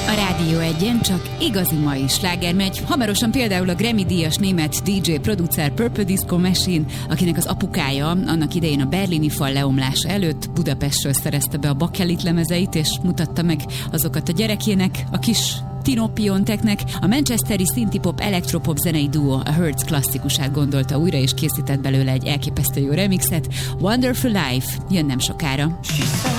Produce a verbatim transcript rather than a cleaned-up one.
A Rádió Egyen csak igazi mai sláger megy. Hamarosan például a Grammy-díjas német dé dzsé producer Purple Disco Machine, akinek az apukája annak idején a berlini fal leomlása előtt Budapestről szerezte be a bakelit lemezeit, és mutatta meg azokat a gyerekének, a kis Tino Pionteknek. A manchesteri synthpop elektropop zenei duó a Hertz klasszikusát gondolta újra, és készített belőle egy elképesztő jó remixet. Wonderful Life jön nem sokára.